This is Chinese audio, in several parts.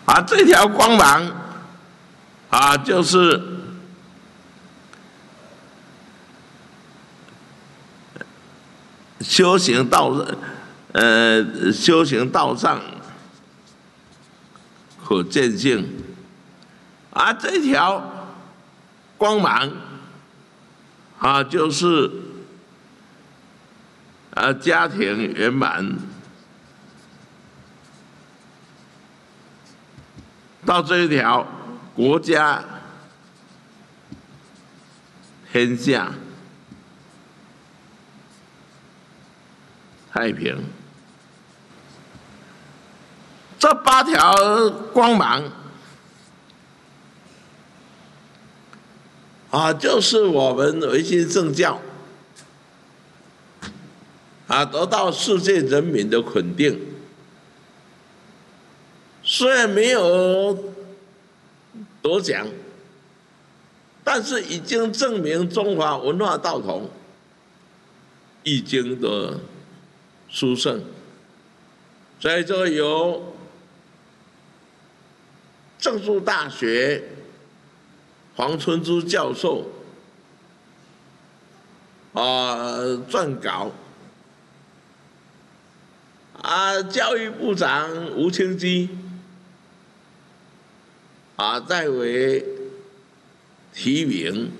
这条光芒就是修行道上可见性，这条光芒就是家庭圆满，到这一条国家天下太平。这8条光芒就是我们维新圣教得到世界人民的肯定。虽然没有得奖，但是已经证明中华文化道统易经的殊胜。所以这由政治大学黄春珠教授撰稿，教育部长吴清基代为提名，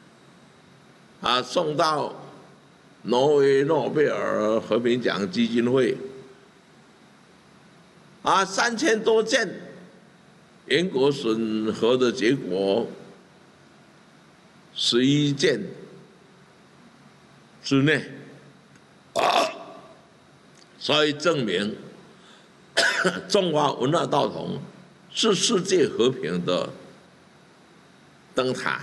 送到挪威诺贝尔和平奖基金会，3000多件原国审核的结果，11件之内，所以证明中华文化道统是世界和平的灯塔。